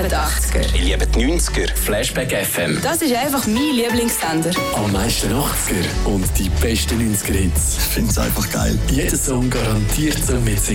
liebe die 80er. Ich liebe die 90er. Flashback FM. Das ist einfach mein Lieblingssender. Am meisten 80er und die besten 90er-Hits. Ich finde es einfach geil. Jeder Song garantiert zum Mitsingen.